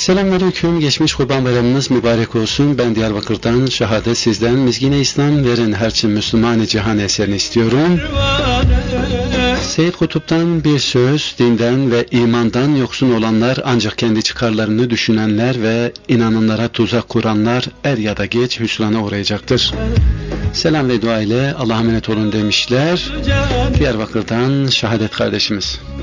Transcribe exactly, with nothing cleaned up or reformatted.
Selamünaleyküm. Geçmiş Kurban Bayramınız mübarek olsun. Ben Diyarbakır'dan şehadet sizden mizgine İslam verin her çin Müslüman-ı cihan eserini istiyorum. Seyyid Kutup'tan bir söz: dinden ve imandan yoksun olanlar ancak kendi çıkarlarını düşünenler ve inananlara tuzak kuranlar er ya da geç hüsrana uğrayacaktır. Selam ve dua ile Allah'a emanet olun demişler Diyarbakır'dan şehadet kardeşimiz.